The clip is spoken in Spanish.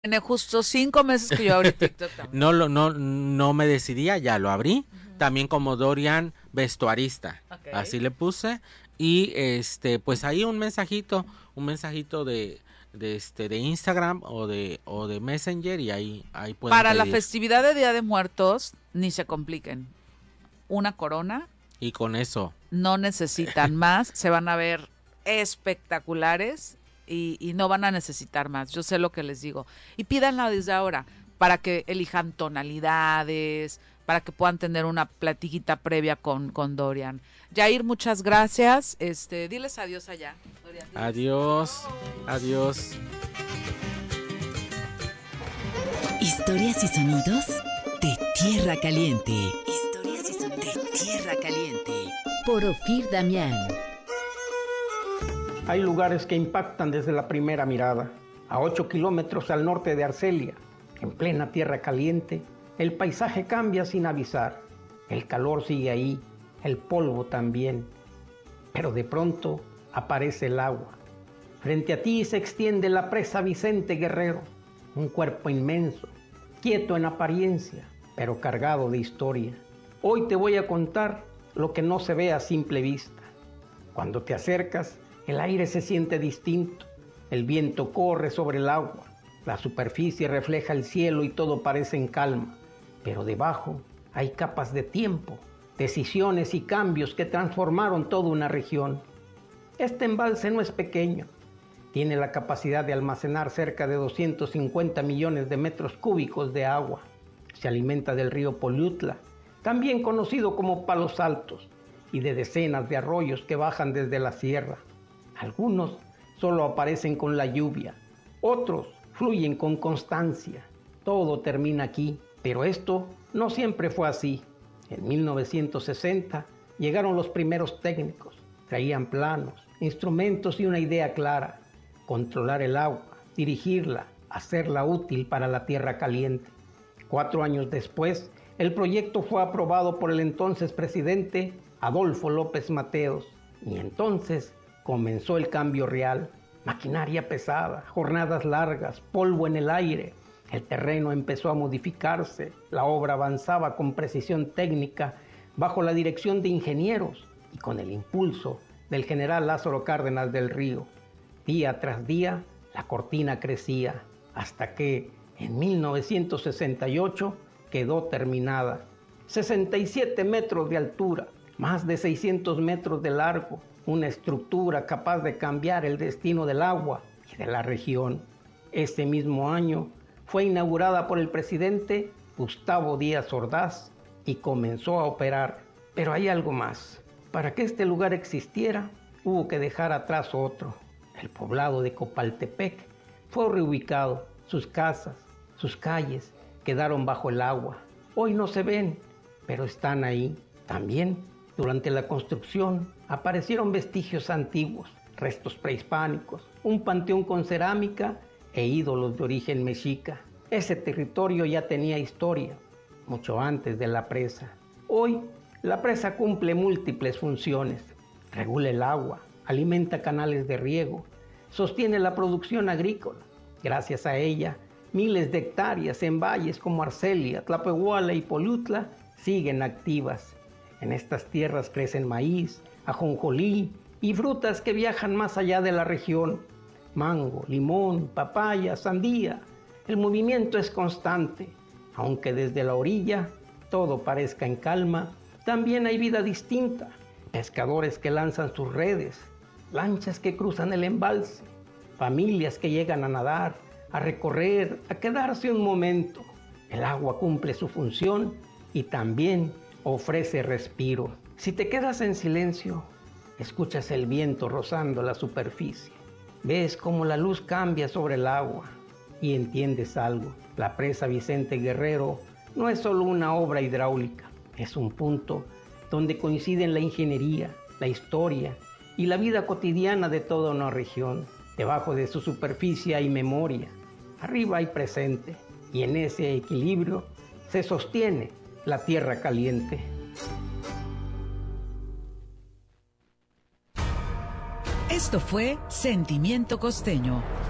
Tiene justo 5 meses que yo abrí TikTok también. No me decidía, ya lo abrí. También como Dorian Vestuarista, Ok. así le puse. Y pues ahí un mensajito de Instagram o de Messenger, y ahí pueden Para la pedir. festividad de Día de Muertos, ni se compliquen. Una corona, Y con eso, no necesitan más, se van a ver espectaculares y no van a necesitar más. Yo sé lo que les digo. Y pídanla desde ahora para que elijan tonalidades, para que puedan tener una platiquita previa con Dorian. Jair, muchas gracias. Diles adiós allá. Dorian, diles adiós, adiós. Historias y sonidos de Tierra Caliente. Historias y sonidos de Tierra Caliente. Por Ofir Damián. Hay lugares que impactan desde la primera mirada. A 8 kilómetros al norte de Arcelia, en plena Tierra Caliente, el paisaje cambia sin avisar. El calor sigue ahí, el polvo también. Pero de pronto aparece el agua. Frente a ti se extiende la presa Vicente Guerrero, un cuerpo inmenso, quieto en apariencia, pero cargado de historia. Hoy te voy a contar lo que no se ve a simple vista. Cuando te acercas, el aire se siente distinto, el viento corre sobre el agua, la superficie refleja el cielo y todo parece en calma, pero debajo hay capas de tiempo, decisiones y cambios que transformaron toda una región. Este embalse no es pequeño, tiene la capacidad de almacenar cerca de 250 millones de metros cúbicos de agua. Se alimenta del río Poliutla, también conocido como Palos Altos, y de decenas de arroyos que bajan desde la sierra. Algunos solo aparecen con la lluvia, otros fluyen con constancia. Todo termina aquí, pero esto no siempre fue así. En 1960 llegaron los primeros técnicos, traían planos, instrumentos y una idea clara: controlar el agua, dirigirla, hacerla útil para la Tierra Caliente. 4 años después, el proyecto fue aprobado por el entonces presidente Adolfo López Mateos, y entonces comenzó el cambio real. Maquinaria pesada, jornadas largas, polvo en el aire. El terreno empezó a modificarse, la obra avanzaba con precisión técnica bajo la dirección de ingenieros y con el impulso del general Lázaro Cárdenas del Río. Día tras día, la cortina crecía, hasta que en 1968 quedó terminada. 67 metros de altura, más de 600 metros de largo, una estructura capaz de cambiar el destino del agua y de la región. Ese mismo año fue inaugurada por el presidente Gustavo Díaz Ordaz y comenzó a operar. Pero hay algo más. Para que este lugar existiera, hubo que dejar atrás otro. El poblado de Copaltepec fue reubicado. Sus casas, sus calles quedaron bajo el agua. Hoy no se ven, pero están ahí. También, durante la construcción, aparecieron vestigios antiguos, restos prehispánicos, un panteón con cerámica e ídolos de origen mexica. Ese territorio ya tenía historia, mucho antes de la presa. Hoy, la presa cumple múltiples funciones. Regula el agua, alimenta canales de riego, sostiene la producción agrícola. Gracias a ella, miles de hectáreas en valles como Arcelia, Tlapehuala y Poliutla siguen activas. En estas tierras crecen maíz, ajonjolí y frutas que viajan más allá de la región. Mango, limón, papaya, sandía. El movimiento es constante. Aunque desde la orilla todo parezca en calma, también hay vida distinta. Pescadores que lanzan sus redes, lanchas que cruzan el embalse, familias que llegan a nadar, a recorrer, a quedarse un momento. El agua cumple su función y también ofrece respiro. Si te quedas en silencio, escuchas el viento rozando la superficie. Ves cómo la luz cambia sobre el agua y entiendes algo. La presa Vicente Guerrero no es solo una obra hidráulica, es un punto donde coinciden la ingeniería, la historia y la vida cotidiana de toda una región. Debajo de su superficie hay memoria, arriba hay presente, y en ese equilibrio se sostiene la Tierra Caliente. Esto fue Sentimiento Costeño.